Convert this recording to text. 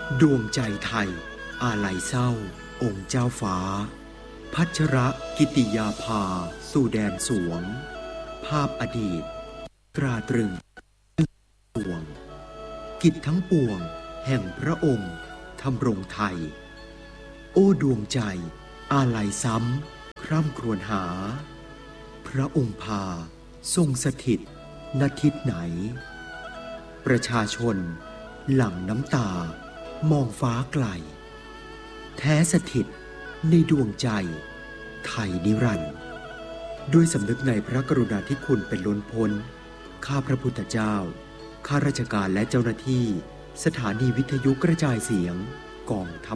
ดวงใจไทยอาลัยเศร้าองค์เจ้าฟ้าพัชรกิติยาภาสู่แดนสวงภาพอดีตตราตรึงปวงกิจทั้งปวงแห่งพระองค์ทำรงไทยโอ้ดวงใจอาลัยซ้ำคร่ำครวญหาพระองค์พาทรงสถิตณทิศไหนประชาชนหลั่งน้ำตามองฟ้าไกลแท้สถิตในดวงใจไทยนิรันดร์ด้วยสำนึกในพระกรุณาธิคุณเป็นล้นพ้นข้าพระพุทธเจ้าข้าราชการและเจ้าหน้าที่สถานีวิทยุกระจายเสียงกองทัพ